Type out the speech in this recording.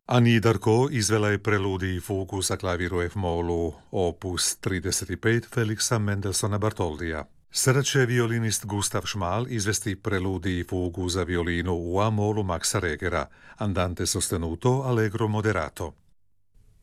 Ani Darko izvela je preludij i fugu za klaviru F-molu opus 35 Felixa Mendelssohna Bartoldija. Sada će violinist Gustav Schmal izvesti preludij i fugu za violinu u A-molu Maxa Regera, andante sostenuto allegro moderato.